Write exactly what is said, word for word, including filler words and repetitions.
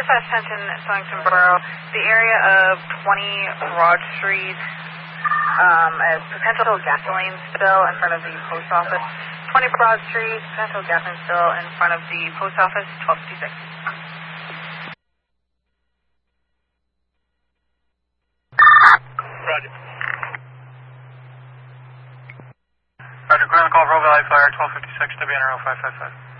dispatch attention, Stonington Borough. The area of twenty Broad Street, um, a potential gasoline spill in front of the post office. twenty Broad Street, potential gasoline spill in front of the post office, twelve fifty-six. Roger. Roger, ground call, Roe Valley Fire, twelve fifty-six, W N R O five five five.